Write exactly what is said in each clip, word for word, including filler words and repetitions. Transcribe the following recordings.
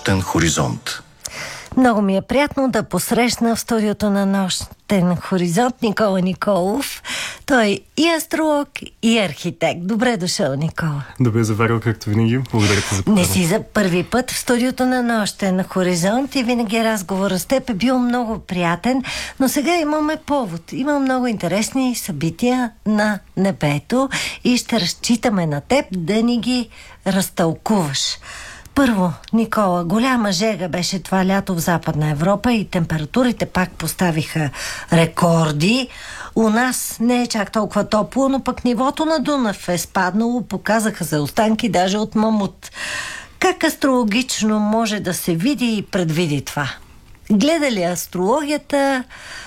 Нощен хоризонт. Много ми е приятно да посрещна в студиото на Нощен хоризонт Никола Николов. Той е и астролог, и архитект. Добре дошъл, Никола. Добре заварил, както винаги. Благодаря ти за покана. Не си за първи път в студиото на Нощен хоризонт и винаги разговорът с теб е бил много приятен, но сега имаме повод. Има много интересни събития на небето и ще разчитаме на теб да ни ги разтълкуваш. Първо, Никола, голяма жега беше това лято в Западна Европа и температурите пак поставиха рекорди. У нас не е чак толкова топло, но пък нивото на Дунав е спаднало, показаха се останки даже от мамут. Как астрологично може да се види и предвиди това? Гледа ли астрологията,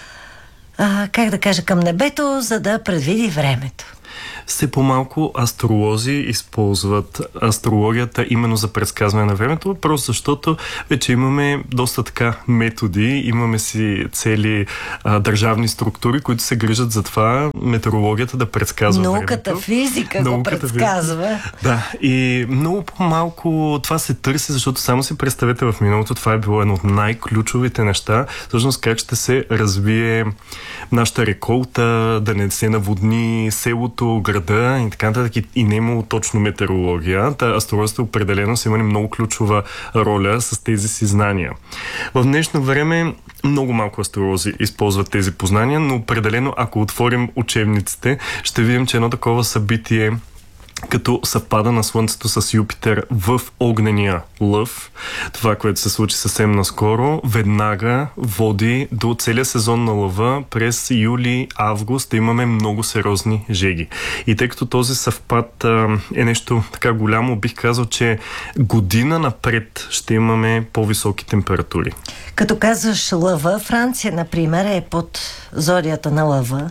а, как да кажа, към небето, за да предвиди времето? Все по-малко астролози използват астрологията именно за предсказване на времето, просто защото вече имаме доста така методи, имаме си цели а, държавни структури, които се грижат за това метеорологията да предсказва Науката, времето. физика Науката, го предсказва. Физика. Да, и много по-малко това се търси, защото само си представете в миналото, това е било едно от най-ключовите неща, всъщност как ще се развие нашата реколта, да не се наводни селото, града и така нататък, и, и не е имало точно метеорология. Та астролозите определено са имали много ключова роля с тези си знания. В днешно време много малко астролози използват тези познания, но определено, ако отворим учебниците, ще видим, че едно такова събитие като съвпада на Слънцето с Юпитер в огнения лъв, това, което се случи съвсем наскоро, веднага води до целия сезон на лъва през юли-август да имаме много сериозни жеги. И тъй като този съвпад а, е нещо така голямо, бих казал, че година напред ще имаме по-високи температури. Като казваш лъва, Франция, например, е под зодията на лъва.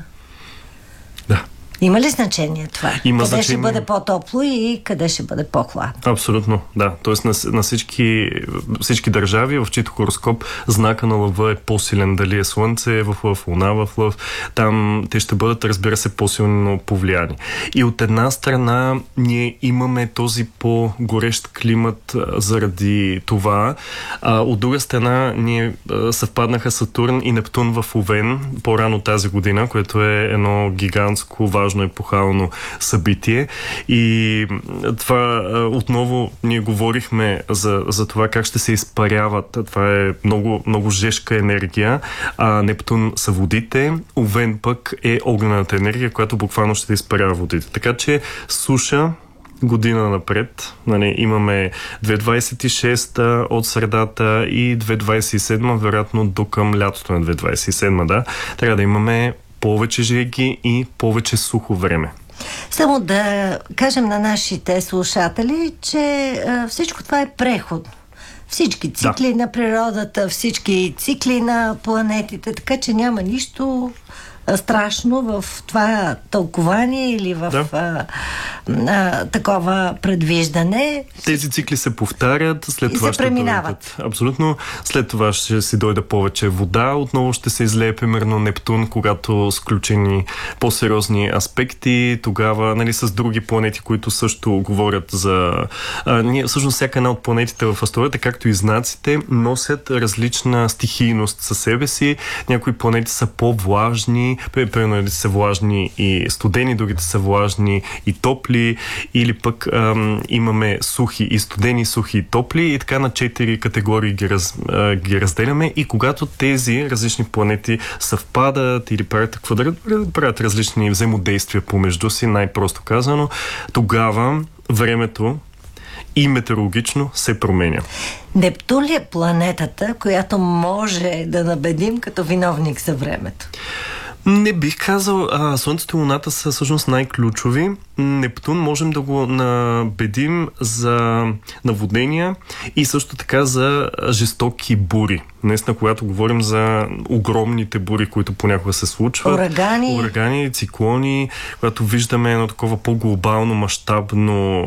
Да. Има ли значение това? Има къде значение. Ще бъде по-топло и къде ще бъде по-хладно? Абсолютно, да. Тоест на, на всички, всички държави, в чийто хороскоп знака на лъва е по-силен. Дали е Слънце в лъв, Луна в лъв, там те ще бъдат, разбира се, по-силно повлияни. И от една страна ние имаме този по-горещ климат а, заради това. А, от друга страна ние а, съвпаднаха Сатурн и Нептун в Овен по-рано тази година, което е едно гигантско, важно епохално събитие. И това отново ние говорихме за, за това как ще се изпаряват. Това е много, много жежка енергия. А Нептун са водите, Овен пък е огнената енергия, която буквално ще изпарява водите. Така че суша година напред. Нали, имаме две хиляди двадесет и шеста от средата и две хиляди двадесет и седма, вероятно до към лятото на две хиляди двадесет и седма, да. Трябва да имаме повече жеги и повече сухо време. Само да кажем на нашите слушатели, че а, всичко това е преходно. Всички цикли да. на природата, всички цикли на планетите, така че няма нищо страшно в това тълкование или в да. а, а, такова предвиждане. Тези цикли се повтарят, след и това се ще преминават. дойдат. Абсолютно. След това ще си дойде повече вода. Отново ще се излее примерно Нептун, когато сключени по-сериозни аспекти. Тогава, нали, с други планети, които също говорят за... А, ние, всъщност, всяка една от планетите в астрологията, както и знаците, носят различна стихийност със себе си. Някои планети са по-влажни, примерно едни са влажни и студени, другите са влажни и топли, или пък ам, имаме сухи и студени, сухи и топли, и така на четири категории ги, раз, а, ги разделяме, и когато тези различни планети съвпадат или правят, квадрат, правят различни взаимодействия помежду си, най-просто казано, тогава времето и метеорологично се променя. Нептун ли е планетата, която може да набедим като виновник за времето? Не бих казал. А, Слънцето и Луната са всъщност най-ключови. Нептун можем да го набедим за наводнения и също така за жестоки бури. Наистина, когато говорим за огромните бури, които понякога се случват. Урагани. Урагани, циклони, когато виждаме едно такова по-глобално, мащабно,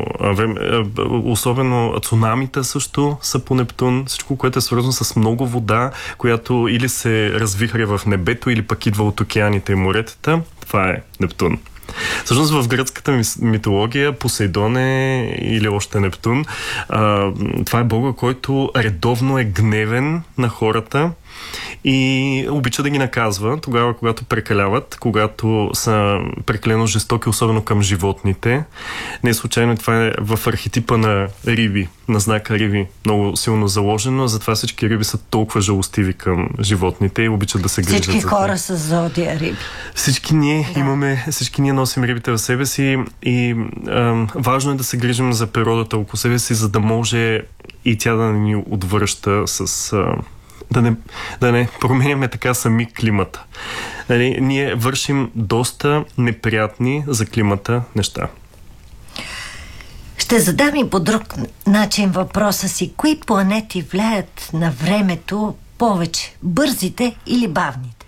особено цунамита също са по Нептун. Всичко, което е свързано с много вода, която или се развихря в небето, или пък идва от океаните и моретата. Това е Нептун. Всъщност в гръцката митология Посейдон е, или още Нептун, а, това е бога, който редовно е гневен на хората и обича да ги наказва тогава, когато прекаляват, когато са прекалено жестоки, особено към животните. Не случайно това е в архетипа на риби, на знака риби, много силно заложено, затова всички риби са толкова жалостиви към животните и обичат да се грижат. Всички хора са зодия риби. Всички ние да. имаме, всички ние носим рибите в себе си и а, важно е да се грижим за природата около себе си, за да може и тя да ни отвръща с... А, Да не, да не променяме така сами климата. Нали, ние вършим доста неприятни за климата неща. Ще задам и по друг начин въпроса си. Кои планети влияят на времето повече? Бързите или бавните?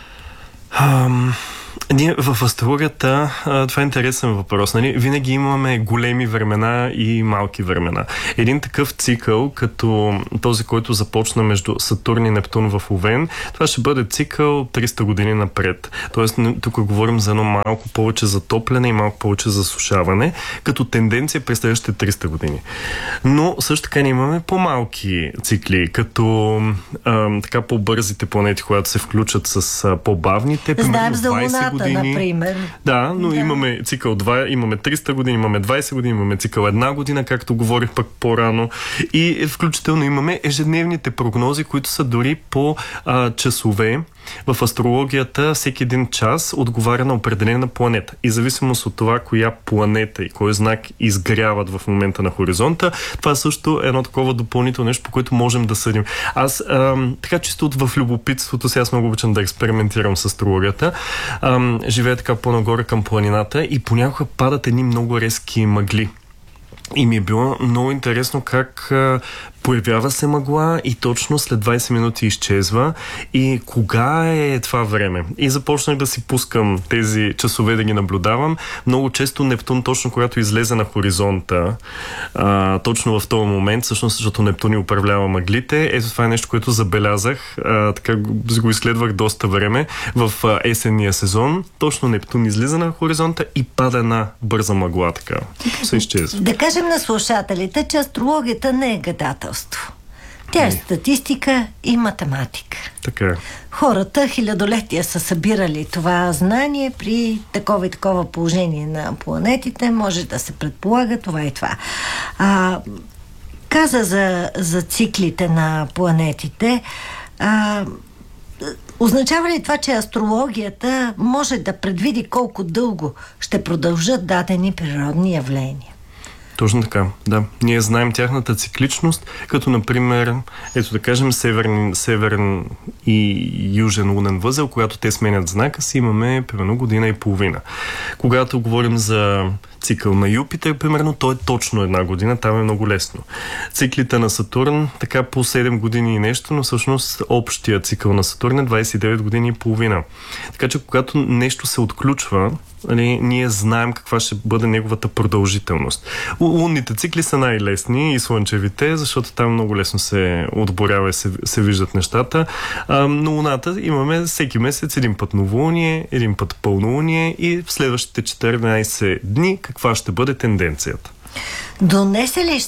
Ам... Ние в астрологията, това е интересен въпрос. Нали? Винаги имаме големи времена и малки времена. Един такъв цикъл, като този, който започна между Сатурн и Нептун в Овен, това ще бъде цикъл триста години напред. Тоест, тук говорим за едно малко повече затопляне и малко повече засушаване, като тенденция през следващите триста години. Но също така имаме по-малки цикли, като а, така по-бързите планети, когато се включат с а, по-бавните. Знаем за Луната, години. Например. Да, но да. имаме цикъл два, имаме триста години, имаме двайсет години, имаме цикъл една година, както говорих пък по-рано. И включително имаме ежедневните прогнози, които са дори по а, часове. В астрологията всеки един час отговаря на определена планета. И зависимост от това, коя планета и кой знак изгряват в момента на хоризонта, това също е едно такова допълнително нещо, по което можем да съдим. Аз ам, така чисто в любопитството, сега аз много обичам да експериментирам с астрологията, ам, живея така по-нагоре към планината и понякога падат едни много резки мъгли. И ми е било много интересно как а, появява се мъгла и точно след двайсет минути изчезва. И кога е това време? И започнах да си пускам тези часове да ги наблюдавам. Много често Нептун, точно когато излезе на хоризонта, а, точно в този момент, всъщност защото Нептун ни управлява мъглите, ето това е нещо, което забелязах. А, така го изследвах доста време в а, есенния сезон. Точно Нептун излиза на хоризонта и пада една бърза мъгла така. И се изчезва. Да кажем на слушателите, че астрологията не е гадателство. Тя е статистика и математика. Така е. Хората хилядолетия са събирали това знание при такова и такова положение на планетите. Може да се предполага това и това. А, каза за, за циклите на планетите. А, означава ли това, че астрологията може да предвиди колко дълго ще продължат дадени природни явления? Точно така, да. Ние знаем тяхната цикличност, като например, ето да кажем, северен, северен и южен лунен възел, когато те сменят знака си, имаме примерно година и половина. Когато говорим за цикъл на Юпитер, примерно, то е точно една година, там е много лесно. Циклите на Сатурн, така по седем години и нещо, но всъщност общия цикъл на Сатурн е двайсет и девет години и половина. Така че когато нещо се отключва, нали, ние знаем каква ще бъде неговата продължителност. Лунните цикли са най-лесни и слънчевите, защото там много лесно се отборява и се, се виждат нещата. А, но Луната имаме всеки месец един път новолуние, един път пълнолуние и в следващите четиринайсет дни каква ще бъде тенденцията. Донесе ли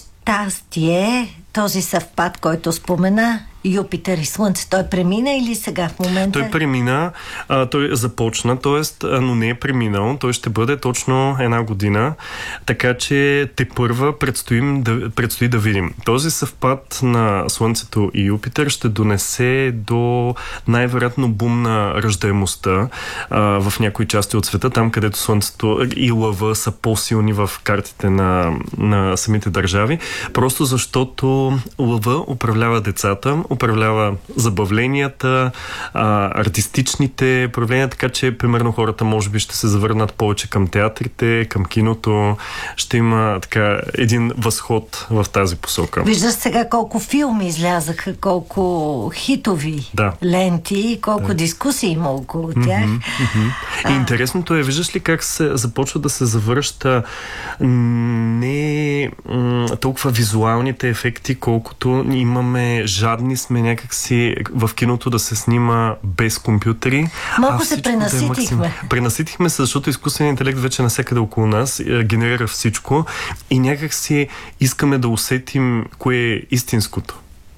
щастие този съвпад, който спомена Юпитер и Слънце? Той премина или сега в момента? Той премина, а, той започна, т.е. но не е преминал, той ще бъде точно една година, така че тепърва предстоим да, предстои да видим. Този съвпад на Слънцето и Юпитер ще донесе до най-вероятно бум на раждаемостта а, в някои части от света, там където Слънцето и Лъва са по-силни в картите на, на самите държави, просто защото Лъва управлява децата, управлява забавленията, а, артистичните проявления, така че примерно хората може би ще се завърнат повече към театрите, към киното. Ще има така един възход в тази посока. Виждаш сега колко филми излязаха, колко хитови да. ленти, колко да. дискусии има около тях. Mm-hmm, mm-hmm. А... И интересното е, виждаш ли как се започва да се завръща не м- толкова визуалните ефекти пъти, колкото имаме, жадни сме някакси в киното да се снима без компютри. Малко се пренаситихме. Да пренаситихме се, защото изкуственият интелект вече навсякъде около нас генерира всичко и някакси искаме да усетим кое е истинското.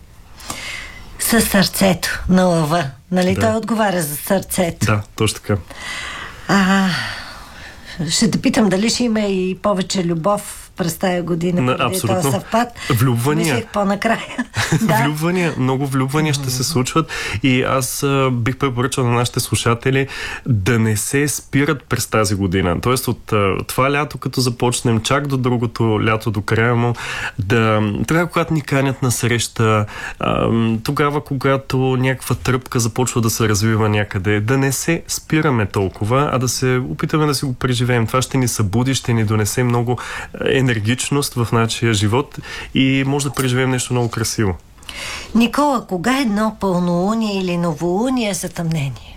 Със сърцето на лъва. Нали да. Той отговаря за сърцето. Да, точно така. А, ще те питам дали ще има и повече любов през тая година, на, преди този съвпад. Влюбвания. Мислех по-накрая. да. Влюбвания, много влюбвания ще се случват и аз а, бих препоръчал на нашите слушатели да не се спират през тази година. Тоест от а, това лято, като започнем, чак до другото лято, до края му, да, тогава, когато ни канят на среща, а, тогава, когато някаква тръпка започва да се развива някъде, да не се спираме толкова, а да се опитаме да си го преживеем. Това ще ни събуди, ще ни донесе много енергичност в нашия живот и може да преживеем нещо много красиво. Никола, кога е едно пълнолуние или новолуние затъмнение?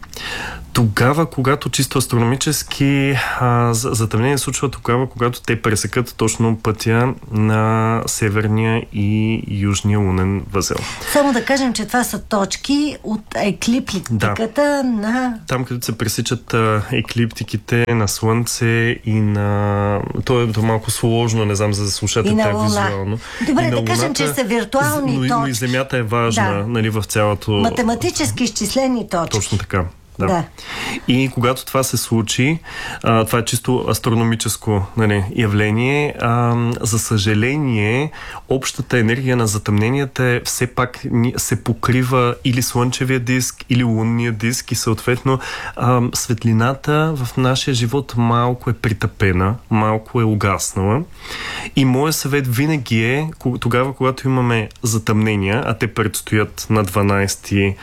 Тогава, когато чисто астрономически а, затъмнение случва тогава, когато те пресекат точно пътя на северния и южния лунен възел. Само да кажем, че това са точки от еклиптиката да. на... Там, където се пресичат а, еклиптиките на Слънце и на... То е малко сложно, не знам, за да слушате визуално. Добре, и да луната, кажем, че са виртуални но, точки. Но и Земята е важна, да. Нали, в цялото... Математически изчислени точки. Точно така. Да. да. И когато това се случи, а, това е чисто астрономическо, нали, явление, а, за съжаление, общата енергия на затъмненията е все пак се покрива или слънчевия диск, или лунния диск и съответно а, светлината в нашия живот малко е притъпена, малко е угаснала. И моят съвет винаги е, тогава, когато имаме затъмнения, а те предстоят на дванайсети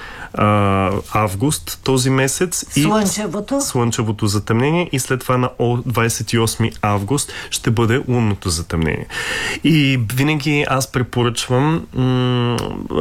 август, този месец и слънчевото. слънчевото затъмнение и след това на двайсет и осми август ще бъде лунното затъмнение. И винаги аз препоръчвам, м-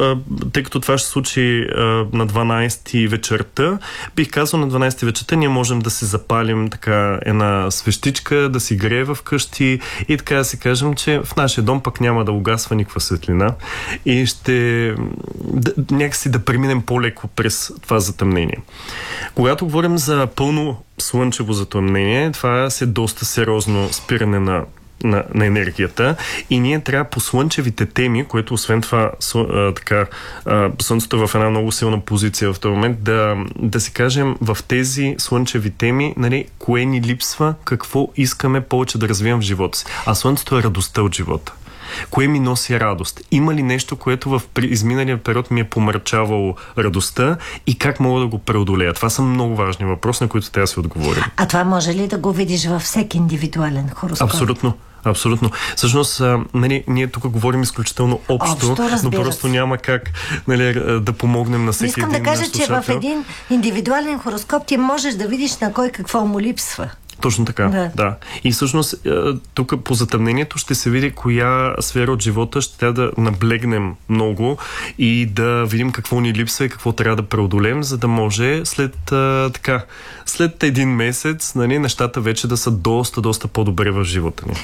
тъй като това ще се случи а, на дванайсети вечерта, бих казал на дванайсети вечерта ние можем да си запалим така една свещичка, да си грее в къщи и така да си кажем, че в нашия дом пък няма да угасва никаква светлина и ще да, някакси да преминем по-леко през това затъмнение. Когато говорим за пълно слънчево затъмнение, това е доста сериозно спиране на, на, на енергията и ние трябва по слънчевите теми, което освен това а, така, а, Слънцето е в една много силна позиция в този момент, да, да си кажем в тези слънчеви теми, нали, кое ни липсва, какво искаме повече да развием в живота си. А Слънцето е радостта от живота. Кое ми носи радост? Има ли нещо, което в изминалия период ми е помрачавало радостта и как мога да го преодолея? Това са много важни въпроси, на които трябва да си отговорим. А това може ли да го видиш във всеки индивидуален хороскоп? Абсолютно. Абсолютно. Всъщност, нали, ние тук говорим изключително общо, общо но просто няма как, нали, да помогнем на всеки Искам един да кажа, слушател. че в един индивидуален хороскоп ти можеш да видиш на кой какво му липсва. Точно така, да. да. И всъщност тук по затъмнението ще се види коя сфера от живота ще трябва да наблегнем много и да видим какво ни липсва и какво трябва да преодолем, за да може след, а, така, след един месец, нали, нещата вече да са доста, доста по-добре в живота ни.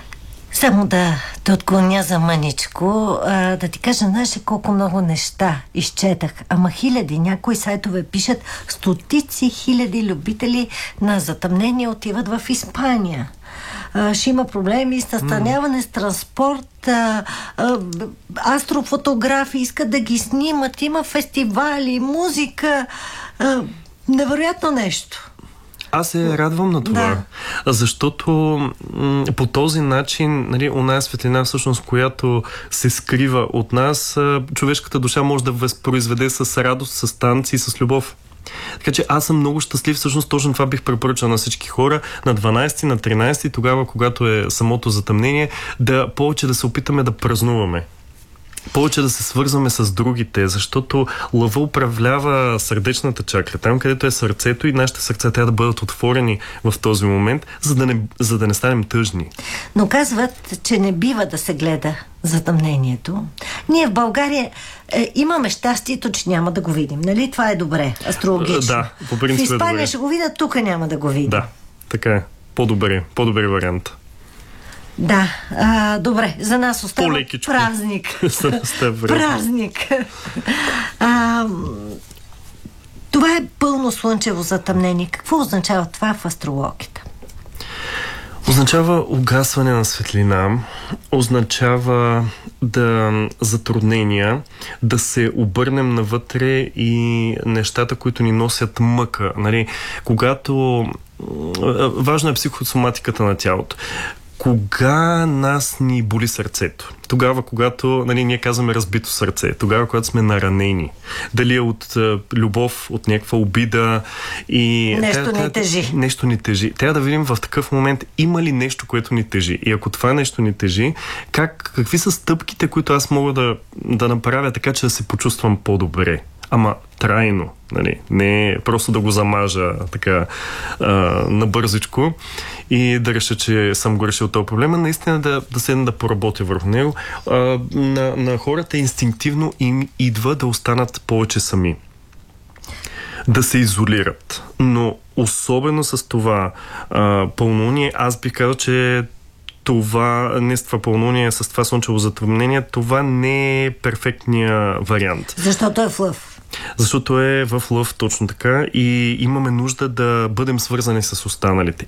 Само да те отклоня за мъничко, а, да ти кажа, знаеш колко много неща изчетах. Ама хиляди, някои сайтове пишат, стотици хиляди любители на затъмнение отиват в Испания. А, ще има проблеми с настаняване, с транспорт, а, а, астрофотографи искат да ги снимат, има фестивали, музика, а, невероятно нещо. Аз се радвам на това, да. Защото м- по този начин, нали, оная светлина, всъщност, която се скрива от нас, човешката душа може да възпроизведе с радост, с танци, с любов. Така че аз съм много щастлив, всъщност точно това бих препоръчал на всички хора на дванайсети, на тринайсети, тогава, когато е самото затъмнение, да повече да се опитаме да празнуваме. Повече да се свързваме с другите, защото лъва управлява сърдечната чакра, там където е сърцето и нашите сърца трябва да бъдат отворени в този момент, за да не, за да не станем тъжни. Но казват, че не бива да се гледа затъмнението. Ние в България е, имаме щастието, че няма да го видим. Нали? Това е добре, астрологично. Да, по принцип е добре. В Испания ще го видят, тук няма да го видим. Да, така е. По-добре, по-добре вариант. Да, а, добре, за нас остава По-лекичко. празник. Празник. Празник. А, това е пълно слънчево затъмнение. Какво означава това в астрологията? Означава угасване на светлина, означава да затруднения, да се обърнем навътре и нещата, които ни носят мъка. Нали? Когато... Важна е психосоматиката на тялото. Кога нас ни боли сърцето? Тогава, когато, нали, ние казваме разбито сърце. Тогава, когато сме наранени. Дали е от е, любов, от някаква обида и... Нещо тя, ни тежи. Нещо ни тежи. Трябва да видим в такъв момент има ли нещо, което ни тежи. И ако това нещо ни тежи, как, какви са стъпките, които аз мога да, да направя така, че да се почувствам по-добре? Ама трайно, нали? Не просто да го замажа така а, набързичко и да реша, че съм го решил този проблем, а наистина да, да седна да поработя върху него. А, на, на хората инстинктивно им идва да останат повече сами. Да се изолират. Но особено с това а, пълнолуние, аз бих казал, че това, не с това пълнолуние, с това слънчево затъмнение, това не е перфектния вариант. Защото е в лъв. Защото е в лъв точно така и имаме нужда да бъдем свързани с останалите.